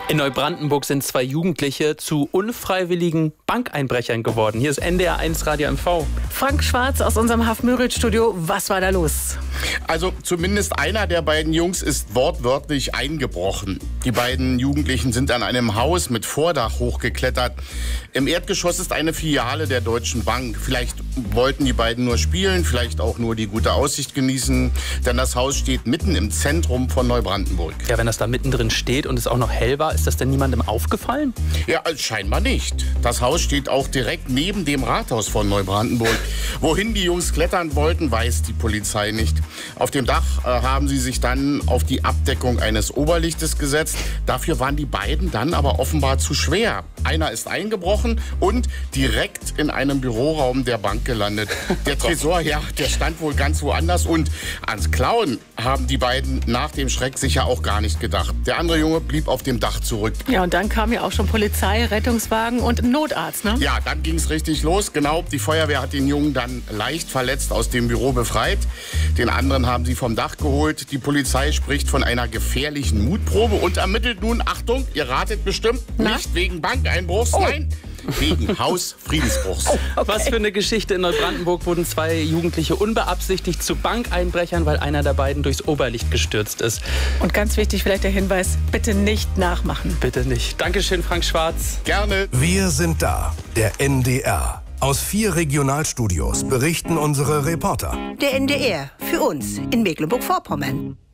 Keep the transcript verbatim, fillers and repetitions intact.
In Neubrandenburg sind zwei Jugendliche zu unfreiwilligen Bankeinbrechern geworden. Hier ist N D R eins Radio M V. Frank Schwarz aus unserem Haff-Möritz-Studio. Was war da los? Also zumindest einer der beiden Jungs ist wortwörtlich eingebrochen. Die beiden Jugendlichen sind an einem Haus mit Vordach hochgeklettert. Im Erdgeschoss ist eine Filiale der Deutschen Bank. Vielleicht wollten die beiden nur spielen, vielleicht auch nur die gute Aussicht genießen. Denn das Haus steht mitten im Zentrum von Neubrandenburg. Ja, wenn das da mittendrin steht und es auch noch hell war, ist das denn niemandem aufgefallen? Ja, scheinbar nicht. Das Haus steht auch direkt neben dem Rathaus von Neubrandenburg. Wohin die Jungs klettern wollten, weiß die Polizei nicht. Auf dem Dach äh, haben sie sich dann auf die Abdeckung eines Oberlichtes gesetzt. Dafür waren die beiden dann aber offenbar zu schwer. Einer ist eingebrochen und direkt in einem Büroraum der Bank gelandet. Der Tresor, ja, der stand wohl ganz woanders. Und ans Klauen haben die beiden nach dem Schreck sicher auch gar nicht gedacht. Der andere Junge blieb auf dem Dach zurück. Ja, und dann kam ja auch schon Polizei, Rettungswagen und Notarzt, ne? Ja, dann ging es richtig los. Genau, die Feuerwehr hat den Jungen dann leicht verletzt aus dem Büro befreit. Den anderen haben sie vom Dach geholt. Die Polizei spricht von einer gefährlichen Mutprobe und ermittelt nun, Achtung, ihr ratet bestimmt, Na? nicht wegen Bankeinbruchs, Oh. nein, wegen Hausfriedensbruchs. Oh, okay. Was für eine Geschichte. In Neubrandenburg wurden zwei Jugendliche unbeabsichtigt zu Bankeinbrechern, weil einer der beiden durchs Oberlicht gestürzt ist. Und ganz wichtig vielleicht der Hinweis, bitte nicht nachmachen. Bitte nicht. Dankeschön, Frank Schwarz. Gerne. Wir sind da, der N D R. Aus vier Regionalstudios berichten unsere Reporter. Der N D R, für uns in Mecklenburg-Vorpommern.